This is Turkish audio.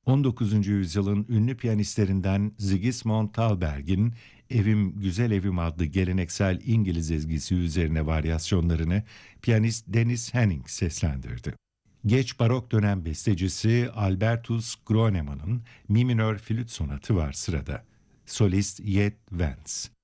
19. yüzyılın ünlü piyanistlerinden Sigismund Thalberg'in Evim Güzel Evim adlı geleneksel İngiliz ezgisi üzerine varyasyonlarını piyanist Dennis Henning seslendirdi. Geç barok dönem bestecisi Albertus Gronemann'ın Mi minör flüt sonatı var sırada. Solist Jet Vance.